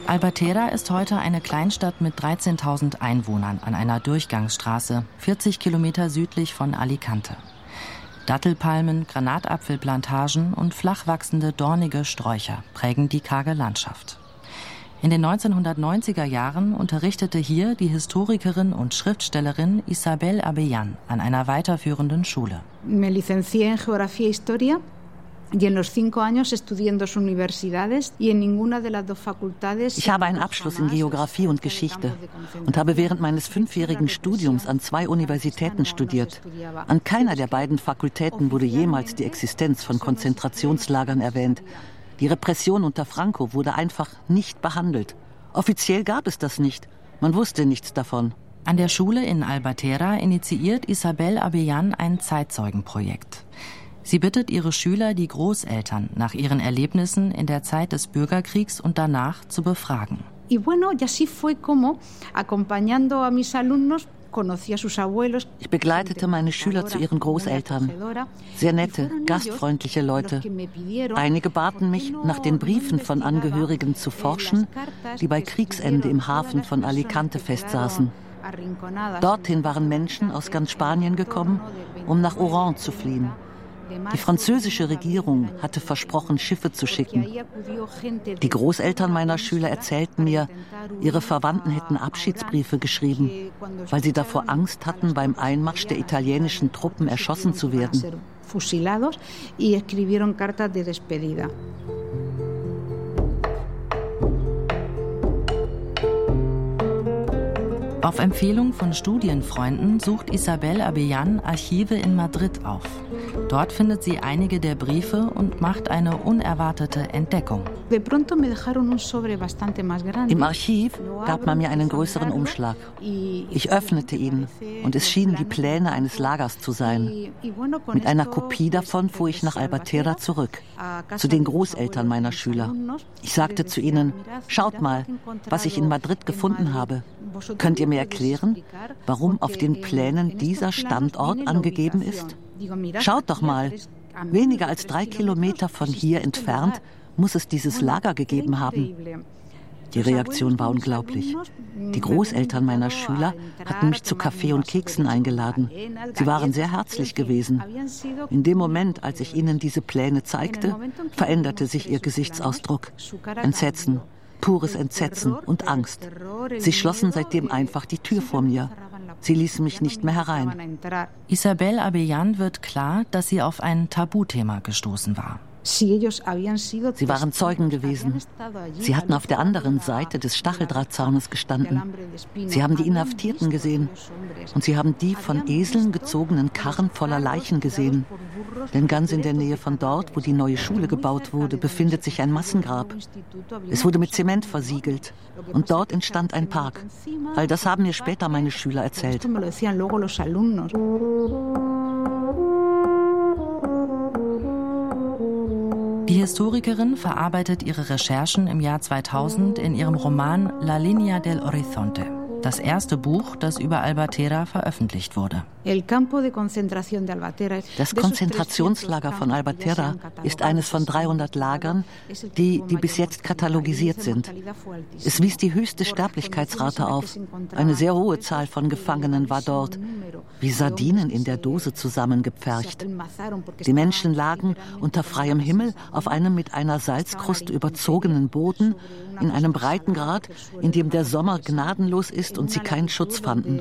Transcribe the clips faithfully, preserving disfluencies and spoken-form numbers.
Albatera ist heute eine Kleinstadt mit dreizehntausend Einwohnern an einer Durchgangsstraße, vierzig Kilometer südlich von Alicante. Dattelpalmen, Granatapfelplantagen und flach wachsende dornige Sträucher prägen die karge Landschaft. In den neunzehnhundertneunziger Jahren unterrichtete hier die Historikerin und Schriftstellerin Isabel Abellán an einer weiterführenden Schule. Me licencié en Geografía e Historia. Ich habe einen Abschluss in Geografie und Geschichte und habe während meines fünfjährigen Studiums an zwei Universitäten studiert. An keiner der beiden Fakultäten wurde jemals die Existenz von Konzentrationslagern erwähnt. Die Repression unter Franco wurde einfach nicht behandelt. Offiziell gab es das nicht. Man wusste nichts davon. An der Schule in Albatera initiiert Isabel Abellán ein Zeitzeugenprojekt. Sie bittet ihre Schüler, die Großeltern nach ihren Erlebnissen in der Zeit des Bürgerkriegs und danach zu befragen. Ich begleitete meine Schüler zu ihren Großeltern. Sehr nette, gastfreundliche Leute. Einige baten mich, nach den Briefen von Angehörigen zu forschen, die bei Kriegsende im Hafen von Alicante festsaßen. Dorthin waren Menschen aus ganz Spanien gekommen, um nach Oran zu fliehen. Die französische Regierung hatte versprochen, Schiffe zu schicken. Die Großeltern meiner Schüler erzählten mir, ihre Verwandten hätten Abschiedsbriefe geschrieben, weil sie davor Angst hatten, beim Einmarsch der italienischen Truppen erschossen zu werden. Auf Empfehlung von Studienfreunden sucht Isabel Abellán Archive in Madrid auf. Dort findet sie einige der Briefe und macht eine unerwartete Entdeckung. Im Archiv gab man mir einen größeren Umschlag. Ich öffnete ihn und es schienen die Pläne eines Lagers zu sein. Mit einer Kopie davon fuhr ich nach Albatera zurück, zu den Großeltern meiner Schüler. Ich sagte zu ihnen, schaut mal, was ich in Madrid gefunden habe. Könnt ihr mir erklären, warum auf den Plänen dieser Standort angegeben ist? Schaut doch mal, weniger als drei Kilometer von hier entfernt muss es dieses Lager gegeben haben. Die Reaktion war unglaublich. Die Großeltern meiner Schüler hatten mich zu Kaffee und Keksen eingeladen. Sie waren sehr herzlich gewesen. In dem Moment, als ich ihnen diese Pläne zeigte, veränderte sich ihr Gesichtsausdruck. Entsetzen, pures Entsetzen und Angst. Sie schlossen seitdem einfach die Tür vor mir. Sie ließen mich nicht mehr herein. Isabel Abellán wird klar, dass sie auf ein Tabuthema gestoßen war. Sie waren Zeugen gewesen. Sie hatten auf der anderen Seite des Stacheldrahtzaunes gestanden. Sie haben die Inhaftierten gesehen. Und sie haben die von Eseln gezogenen Karren voller Leichen gesehen. Denn ganz in der Nähe von dort, wo die neue Schule gebaut wurde, befindet sich ein Massengrab. Es wurde mit Zement versiegelt. Und dort entstand ein Park. All das haben mir später meine Schüler erzählt. Die Historikerin verarbeitet ihre Recherchen im Jahr zweitausend in ihrem Roman La Línea del Horizonte, das erste Buch, das über Albatera veröffentlicht wurde. Das Konzentrationslager von Albatera ist eines von dreihundert Lagern, die, die bis jetzt katalogisiert sind. Es wies die höchste Sterblichkeitsrate auf. Eine sehr hohe Zahl von Gefangenen war dort, wie Sardinen in der Dose zusammengepfercht. Die Menschen lagen unter freiem Himmel auf einem mit einer Salzkruste überzogenen Boden, in einem Breitengrad, in dem der Sommer gnadenlos ist und sie keinen Schutz fanden.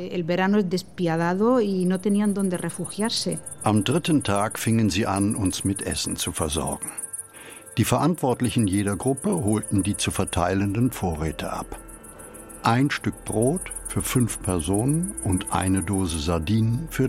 Am dritten Tag fingen sie an, uns mit Essen zu versorgen. Die Verantwortlichen jeder Gruppe holten die zu verteilenden Vorräte ab. Ein Stück Brot für fünf Personen und eine Dose Sardinen für